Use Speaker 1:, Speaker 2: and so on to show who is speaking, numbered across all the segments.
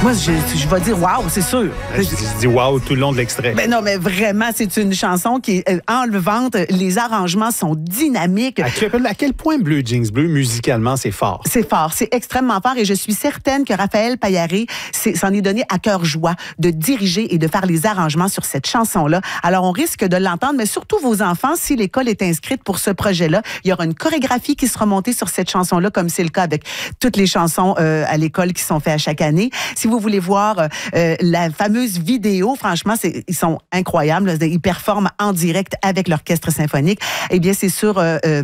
Speaker 1: Moi, je vais dire wow, c'est sûr.
Speaker 2: Je dis wow tout le long de l'extrait.
Speaker 1: Mais non, mais vraiment, c'est une chanson qui est enlevante. Les arrangements sont dynamiques.
Speaker 2: À quel point Bleu Jeans Bleu, musicalement, c'est fort?
Speaker 1: C'est fort, c'est extrêmement fort et je suis certaine que Raphaël Paillaré s'en est donné à cœur joie de diriger et de faire les arrangements sur cette chanson-là. Alors, on risque de l'entendre, mais surtout vos enfants, si l'école est inscrite pour ce projet-là, il y aura une chorégraphie qui sera montée sur cette chanson-là, comme c'est le cas avec toutes les chansons à l'école qui sont faites à chaque année. Si vous voulez voir la fameuse vidéo, franchement, ils sont incroyables. Ils performent en direct avec l'orchestre symphonique. Eh bien, c'est sur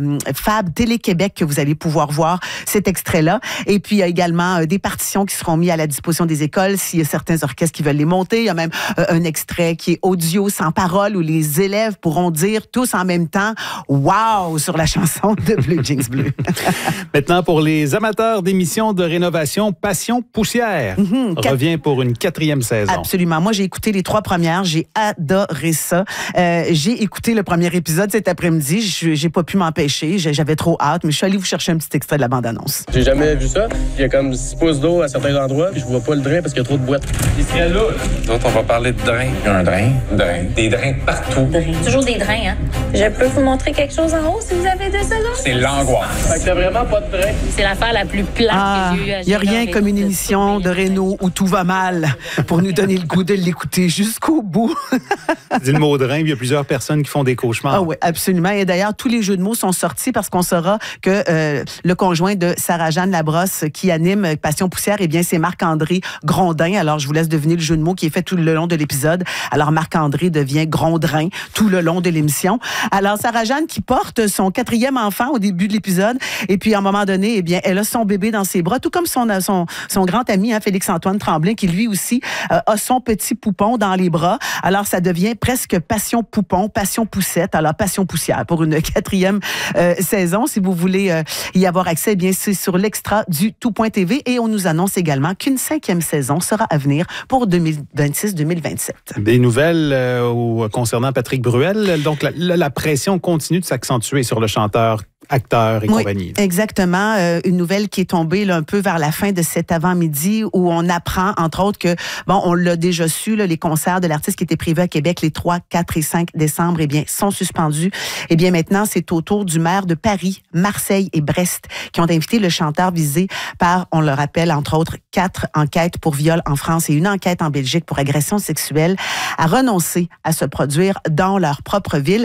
Speaker 1: Fab Télé-Québec que vous allez pouvoir voir cet extrait-là. Et puis, il y a également des partitions qui seront mises à la disposition des écoles s'il y a certains orchestres qui veulent les monter. Il y a même un extrait qui est audio sans parole où les élèves pourront dire tous en même temps « Wow » sur la chanson de Bleu Jeans Bleu.
Speaker 2: Maintenant, pour les amateurs d'émissions de rénovation, Passion Poussière revient pour une 4e saison.
Speaker 1: Absolument. Moi, j'ai écouté les 3 premières. J'ai adoré ça. J'ai écouté le premier épisode cet après-midi. J'ai pas pu m'empêcher. J'avais trop hâte, mais je suis allée vous chercher un petit extrait de la bande-annonce.
Speaker 3: J'ai jamais vu ça. Il y a comme 6 pouces d'eau à certains endroits, puis je vois pas le drain parce qu'il y a trop de boîtes. Il serait là.
Speaker 4: D'autres, on va parler de drain. Il y a un drain. Des drains partout.
Speaker 5: Toujours des drains, hein? Je peux vous montrer quelque chose en haut si vous avez 2 secondes?
Speaker 4: C'est l'angoisse.
Speaker 3: Fait que t'as vraiment pas de drain.
Speaker 5: C'est l'affaire la plus plate que j'ai eue à
Speaker 1: Il n'y a rien comme une émission de Renaud où tout va mal pour nous donner le goût de l'écouter jusqu'au bout.
Speaker 2: Dis le mot drain, il y a plusieurs personnes qui font des cauchemars.
Speaker 1: Ah oui, absolument. Et d'ailleurs, tous les jeux de mots sont sortis parce qu'on saura que le conjoint de Sarah-Jeanne Labrosse qui anime Passion Poussière, eh bien, c'est Marc-André Grondin. Alors, je vous laisse deviner le jeu de mots qui est fait tout le long de l'épisode. Alors, Marc-André devient Grondrin tout le long de l'émission. Alors, Sarah-Jeanne qui porte son 4e enfant au début de l'épisode. Et puis, à un moment donné, eh bien, elle a son bébé dans ses bras, tout comme son grand ami, hein, Félix-Antoine Tremblay, qui lui aussi a son petit poupon dans les bras. Alors, ça devient presque Passion Poupon, Passion Poussette, alors Passion Poussière pour une 4e saison. Si vous voulez y avoir accès, eh bien, c'est sur l'extra du tout.tv et on nous annonce également qu'une 5e saison sera à venir pour 2026-2027.
Speaker 2: Des nouvelles concernant Patrick Bruel. Donc, la pression continue de s'accentuer sur le chanteur, acteur et compagnie.
Speaker 1: Exactement. Une nouvelle qui est tombée là, un peu vers la fin de cet avant-midi où on apprend, entre autres, que, bon, on l'a déjà su, là, les concerts de l'artiste qui étaient prévus à Québec les 3, 4 et 5 décembre, eh bien, sont suspendus. Eh bien, maintenant, c'est au tour du maire de Paris, Marseille et Brest qui ont invité le chanteur visé par, on le rappelle, entre autres, 4 enquêtes pour viol en France et une enquête en Belgique pour agression sexuelle à renoncer à se produire dans leur propre ville.